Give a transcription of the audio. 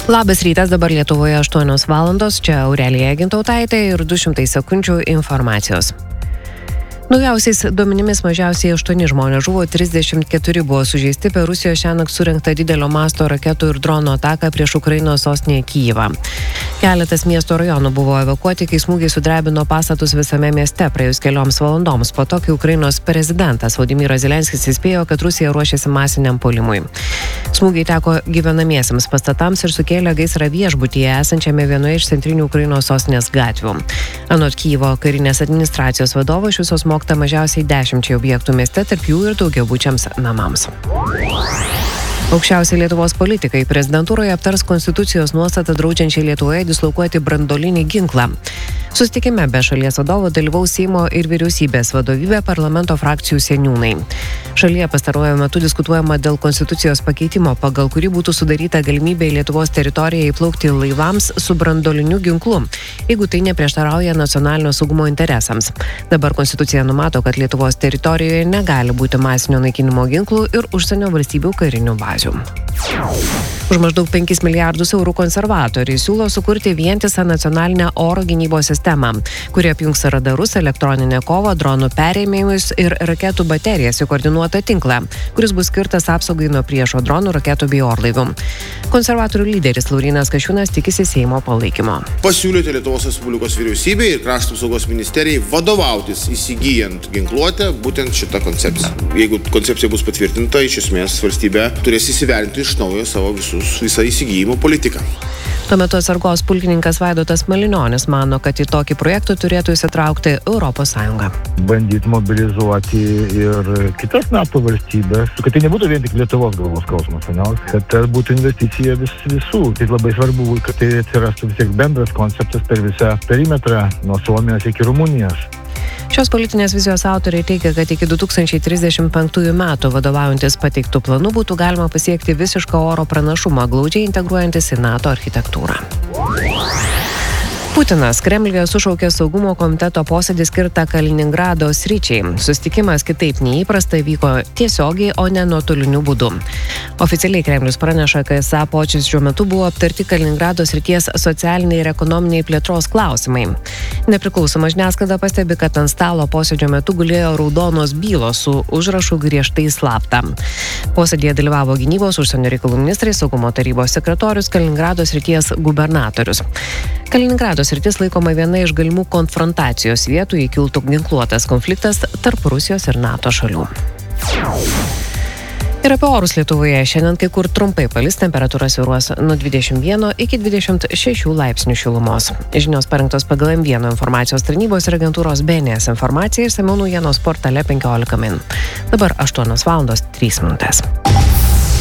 Labas rytas, dabar Lietuvoje 8 valandos, čia Aurelija Gintautaitė ir 200 sekundžių informacijos. Naujausiais duomenimis mažiausiai 8 žmonės žuvo, 34 buvo sužeisti per Rusijos šiąnakt surengtą didelio masto raketų ir dronų ataką prieš Ukrainos sostinę Kyjivą. Keletas miesto rajonų buvo evakuoti, kai smūgiai sudrebino pastatus visame mieste praėjus kelioms valandoms, po to, kai Ukrainos prezidentas Volodymyras Zelenskis įspėjo, kad Rusija ruošiasi masiniam puolimui. Smūgiai teko gyvenamiesiems pastatams ir sukėlė gaisrą viešbutyje esančiame vienoje iš centrinių Ukrainos sostinės gatvių. Anot Kyjivo karinės administracijos vadovo iš visos smogta mažiausiai 10 objektų mieste, tarp jų ir daugiabučiams namams. Aukščiausi Lietuvos politikai prezidentūroje aptars konstitucijos nuostatą draudžiančią Lietuvoje dislokuoti branduolinį ginklą. Susitikime be šalies vadovo dalyvaus Seimo ir vyriausybės vadovybė, parlamento frakcijų seniūnai. Šalyje pastaruoju metu diskutuojama dėl konstitucijos pakeitimo, pagal kurį būtų sudaryta galimybė į Lietuvos teritoriją įplaukti laivams su branduoliniu ginklu, jeigu tai neprieštarauja nacionalinio saugumo interesams. Dabar konstitucija numato, kad Lietuvos teritorijoje negali būti masinio naikinimo ginklų ir užsienio valstybių karinių bazių. Už maždaug 5 milijardus eurų konservatoriai siūlo sukurti vientisą nacionalinę oro gynybos sistemą, kuri apjungs radarus, elektroninę kovą, dronų perėmimus ir raketų baterijas į koordinuotą tinklą, kuris bus skirtas apsaugai nuo priešo dronų, raketų bei orlaivių. Konservatorių lyderis Laurynas Kasčiūnas tikisi Seimo palaikymo. Pasiūlyti Lietuvos Respublikos vyriausybei ir Krašto apsaugos ministerijai vadovautis įsigyjant ginkluotę būtent šitą koncepciją. Jeigu koncepcija bus patvirtinta, iš esmės valstybė turės įsivertinti iš naujo savo visą įsigijimo politiką. Tuo metu atsargos pulkininkas Vaidotas Malinionis mano, kad į tokį projektą turėtų įsitraukti ES. Bandyti mobilizuoti ir kitas NATO valstybės, kad tai nebūtų vien tik Lietuvos galvos skausmas, kad tai būtų investicija visų. Tai labai svarbu, kad tai atsirastų vis tiek bendras konceptas per visą perimetrą nuo Suomijos iki Rumunijos. Šios politinės vizijos autoriai teigia, kad iki 2035 metų vadovaujantis pateiktų planų būtų galima pasiekti visišką oro pranašumą, glaudžiai integruojantis į NATO architektūrą. Putinas Kremliuje sušaukė saugumo komiteto posėdį skirtą Kaliningrado sričiai. Susitikimas kitaip neįprasta vyko tiesiogiai, o ne nuotoliniu būdu. Oficialiai Kremlius praneša, kad esą šiuo metu buvo aptarti Kaliningrado srities socialiniai ir ekonominiai plėtros klausimai. Nepriklausoma žiniasklaida pastebi, kad ant stalo posėdžio metu gulėjo raudonos bylos su užrašu griežtai slapta. Posėdėje dalyvavo gynybos, užsienio reikalų ministrai, saugumo tarybos sekretorius, Kaliningrado srities gubernatorius. Kaliningrado sritis laikoma viena iš galimų konfrontacijos vietų, jei kiltų ginkluotas konfliktas tarp Rusijos ir NATO šalių. Ir apie orus Lietuvoje. Šiandien kai kur trumpai palis, temperatūra svyruos nuo 21 iki 26 laipsnių šilumos. Žinios parengtos pagal M1 informacijos tarnybos ir agentūros BNS informaciją, išsamiau naujienos portale 15 min. Dabar 8 valandos 3 minutės.